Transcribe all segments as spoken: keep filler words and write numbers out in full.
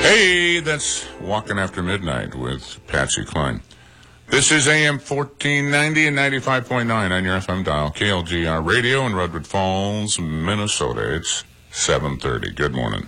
Hey, that's Walking After Midnight with Patsy Cline. This is A M fourteen ninety and ninety-five point nine on your F M dial, K L G R Radio in Redwood Falls, Minnesota. It's seven thirty. Good morning.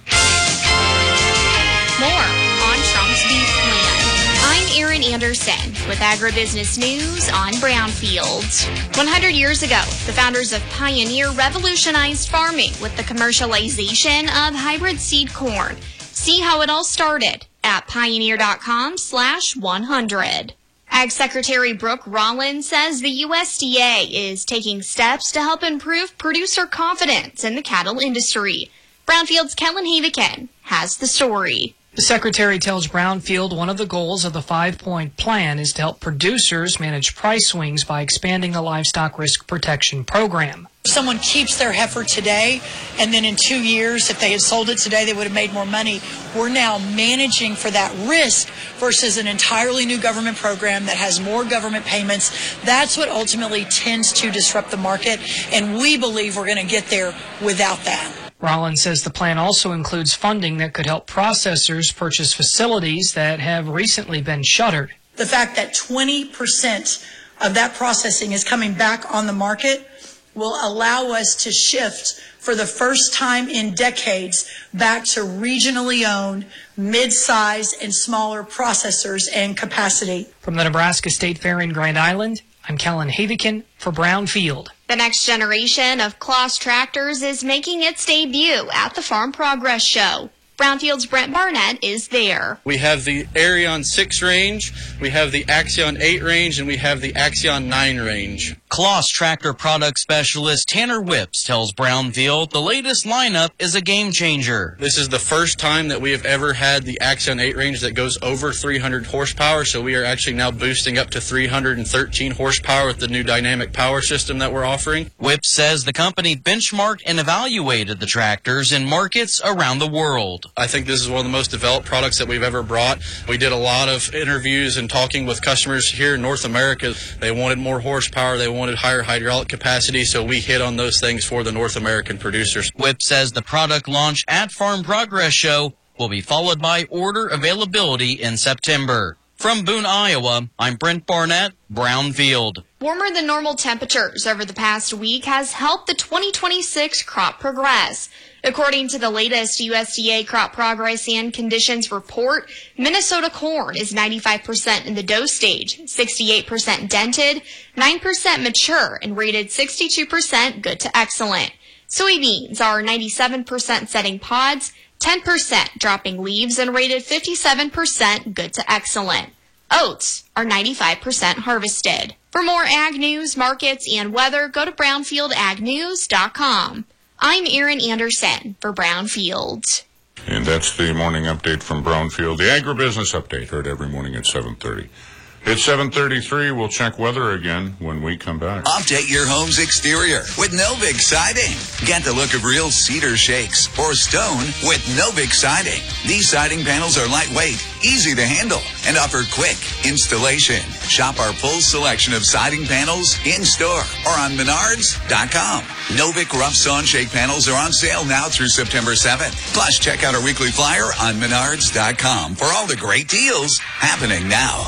More on Trump's Beef Plan. I'm Erin Anderson with Agribusiness News on Brownfield. one hundred years ago, the founders of Pioneer revolutionized farming with the commercialization of hybrid seed corn. See how it all started at pioneer.com slash 100. Ag Secretary Brooke Rollins says the U S D A is taking steps to help improve producer confidence in the cattle industry. Brownfield's Kellen Havikin has the story. The Secretary tells Brownfield one of the goals of the five-point plan is to help producers manage price swings by expanding the livestock risk protection program. If someone keeps their heifer today, and then in two years, if they had sold it today, they would have made more money. We're now managing for that risk versus an entirely new government program that has more government payments. That's what ultimately tends to disrupt the market, and we believe we're going to get there without that. Rollins says the plan also includes funding that could help processors purchase facilities that have recently been shuttered. The fact that twenty percent of that processing is coming back on the market will allow us to shift for the first time in decades back to regionally owned, mid-size and smaller processors and capacity. From the Nebraska State Fair in Grand Island, I'm Kellen Havikin for Brownfield. The next generation of Claas tractors is making its debut at the Farm Progress Show. Brownfield's Brent Barnett is there. We have the Arion six range, we have the Axion eight range, and we have the Axion nine range. Claas tractor product specialist Tanner Whips tells Brownfield the latest lineup is a game changer. This is the first time that we have ever had the Axion eight range that goes over three hundred horsepower, so we are actually now boosting up to three hundred thirteen horsepower with the new dynamic power system that we're offering. Whips says the company benchmarked and evaluated the tractors in markets around the world. I think this is one of the most developed products that we've ever brought. We did a lot of interviews and talking with customers here in North America. They wanted more horsepower, they wanted higher hydraulic capacity, so we hit on those things for the North American producers. Whip says the product launch at Farm Progress Show will be followed by order availability in September. From Boone, Iowa, I'm Brent Barnett, Brownfield. Warmer than normal temperatures over the past week has helped the twenty twenty-six crop progress. According to the latest U S D A Crop Progress and Conditions Report, Minnesota corn is ninety-five percent in the dough stage, sixty-eight percent dented, nine percent mature, and rated sixty-two percent good to excellent. Soybeans are ninety-seven percent setting pods, ten percent dropping leaves, and rated fifty-seven percent good to excellent. Oats are ninety-five percent harvested. For more ag news, markets, and weather, go to brownfield ag news dot com. I'm Erin Anderson for Brownfield. And that's the morning update from Brownfield. The agribusiness update, heard every morning at seven thirty. It's seven thirty-three. We'll check weather again when we come back. Update your home's exterior with Novik Siding. Get the look of real cedar shakes or stone with Novik Siding. These siding panels are lightweight, easy to handle, and offer quick installation. Shop our full selection of siding panels in-store or on menards dot com. Novik rough sawn shake panels are on sale now through September seventh. Plus, check out our weekly flyer on menards dot com for all the great deals happening now.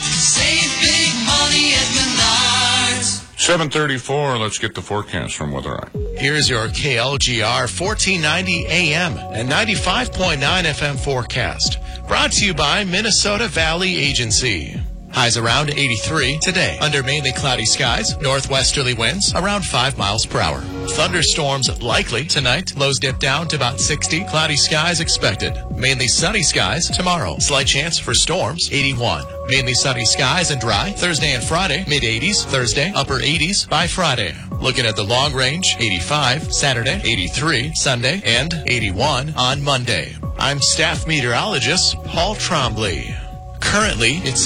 Save big money at Menards. seven thirty-four, let's get the forecast from Weather Eye. Here's your K L G R fourteen ninety A M and ninety-five point nine F M forecast. Brought to you by Minnesota Valley Agency. Highs around eighty-three today. Under mainly cloudy skies, northwesterly winds around five miles per hour. Thunderstorms likely tonight. Lows dip down to about sixty. Cloudy skies expected. Mainly sunny skies tomorrow. Slight chance for storms, eighty-one. Mainly sunny skies and dry. Thursday and Friday, mid eighties. Thursday, upper eighties by Friday. Looking at the long range, eighty-five. Saturday, eighty-three. Sunday, and eighty-one on Monday. I'm staff meteorologist Paul Trombley. Currently, it's